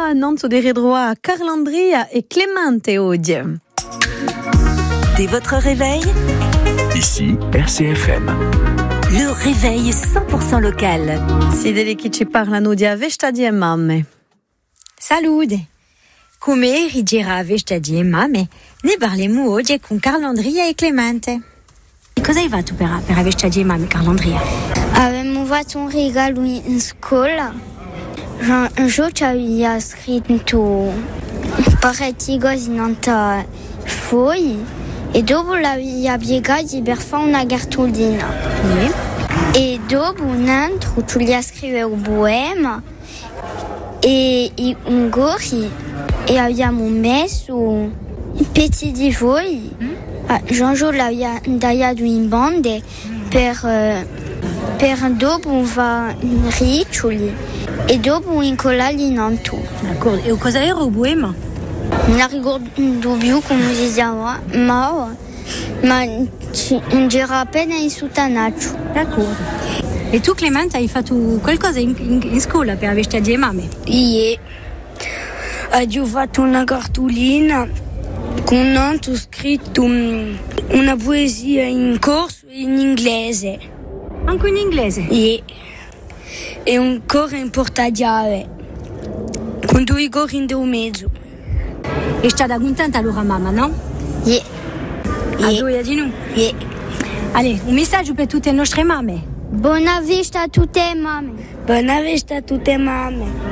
Maria, Nantes des Redroits, Carlandria et Clémente oggi. Dès votre réveil, ici RCFM. le réveil 100% local. Si delle chi ci parlano di Avesta di mamme. Salute! Come rigira Avesta di mamme, ne parliamo oggi con Carlandria e Clemente. Cosa hai fatto per Avesta di mamme, Carlandria? Avevamo fatto un regalo in scuola. Un giorno ci aveva scritto parecchie cose in un foglio e dopo l'aveva piegato per fare una cartolina. E dopo un altro ci gli scriveva un poema e un gori e abbiamo messo un pezzo di fogli. Jean-Jo l'aveva tagliato in bande per dopo fare riccioli e dopo incollarli in alto. D'accordo. E cosa era il poema? Non ricordo più come si chiama, ma c'era appena in sottanaccio. D'accordo. E tu, Clemente, hai fatto qualcosa in scuola per Avesta di mamme? Ho fatto una cartolina con tanto scritto una poesia in corso in inglese. Anche in inglese? E un coro in portachiave con due cori in mezzo. E è stata contenta allora mamma, no? A gioia di noi? Allez, un messaggio per tutte le nostre mamme. Buona vista a tutte mamme. Buona vista a tutte mamme.